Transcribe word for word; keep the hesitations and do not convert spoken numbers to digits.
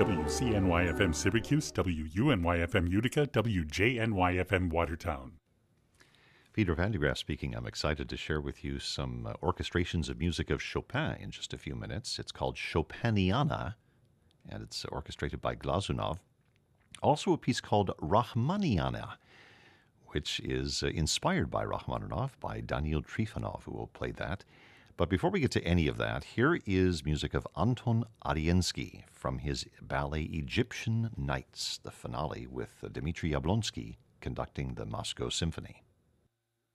W C N Y F M Syracuse, W U N Y F M Utica, W J N Y F M Watertown. Peter Van de Graaff speaking. I'm excited to share with you some uh, orchestrations of music of Chopin in just a few minutes. It's called Chopiniana, and it's orchestrated by Glazunov. Also a piece called Rachmaniniana, which is uh, inspired by Rachmaninoff, by Daniil Trifonov, who will play that. But before we get to any of that, here is music of Anton Ariensky from his ballet Egyptian Nights, the finale with uh, Dmitry Yablonsky conducting the Moscow Symphony.